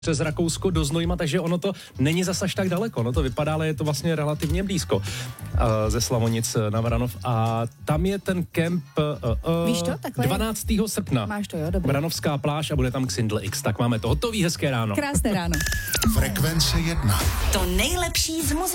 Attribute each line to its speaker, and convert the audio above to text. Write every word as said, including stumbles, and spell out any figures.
Speaker 1: přes Rakousko do Znojma, takže ono to není zas až tak daleko, no to vypadá, ale je to vlastně relativně blízko uh, ze Slavonic na Vranov a tam je ten kemp uh, uh,
Speaker 2: Víš to, takhle
Speaker 1: dvanáctého srpna.
Speaker 2: Máš to, jo, dobrý.
Speaker 1: Vranovská pláž a bude tam Xindl X, tak máme to hotový, hezké ráno.
Speaker 2: Krásné ráno.
Speaker 3: Frekvence jedna.
Speaker 4: To nejlepší z muziky.